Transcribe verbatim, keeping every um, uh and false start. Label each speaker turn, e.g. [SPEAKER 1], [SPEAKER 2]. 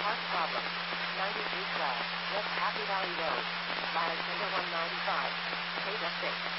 [SPEAKER 1] Park problem. ninety-three twelve, West Happy Valley Road. Mileage number one ninety-five. Page six.